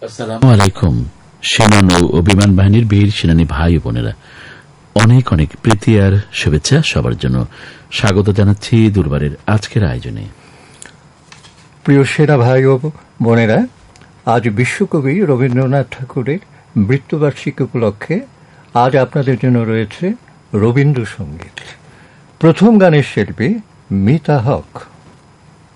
আসসালামু আলাইকুম। সেনা ও বিমান বাহিনীর বীর সেনানী ভাই বোনেরা, অনেক অনেক প্রীতি আর শুভেচ্ছা সবার জন্য। স্বাগত জানাচ্ছি দুর্বারের আজকের আয়োজনে। প্রিয় সেনা ভাই ও বোনেরা, আজ বিশ্বকবি রবীন্দ্রনাথ ঠাকুরের মৃত্যুবার্ষিকী উপলক্ষে আজ আপনাদের জন্য রয়েছে রবীন্দ্রসঙ্গীত। প্রথম গানের শিল্পী মিতা হক।